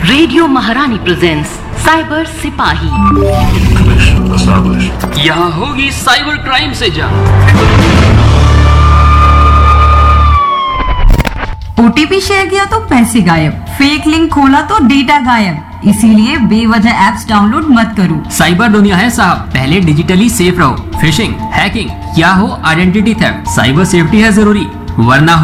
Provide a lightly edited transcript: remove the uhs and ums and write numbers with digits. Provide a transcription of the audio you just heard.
Radio महारानी presents cyber सिपाही। यहाँ होगी साइबर क्राइम से जंग। ओटीपी शेयर किया तो पैसे गायब, फेक लिंक खोला तो डेटा गायब। इसीलिए बेवजह ऐप्स डाउनलोड मत करो। साइबर दुनिया है साहब, पहले डिजिटली सेफ रहो। फिशिंग, हैकिंग या हो आइडेंटिटी थेफ्ट, साइबर सेफ्टी है जरूरी, वरना